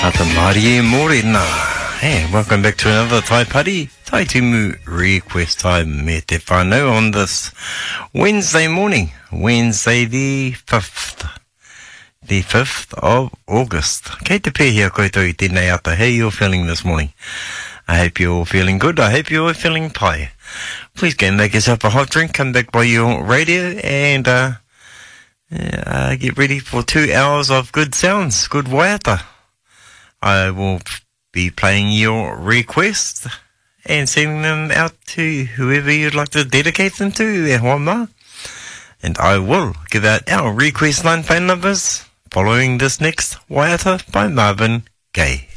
Ata Marie Morena. Hey, welcome back to another Tai Party, Tai Timu Request Time me te whānau on this Wednesday morning, Wednesday the 5th. The 5th of August. Kei te pēhia koutou I tēnei ata. How you feeling this morning? I hope you're all feeling good. I hope you're feeling pai. Please go and make yourself a hot drink. Come back by your radio and get ready for 2 hours of good sounds, good waiata. I will be playing your requests and sending them out to whoever you'd like to dedicate them to, e hoa ma. And I will give out our request line phone numbers following this next waiata by Marvin Gaye.